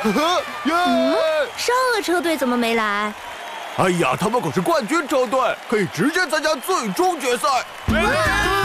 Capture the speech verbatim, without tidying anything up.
耶！ 上个车队怎么没来？ 哎呀，他们可是冠军车队，可以直接参加最终决赛。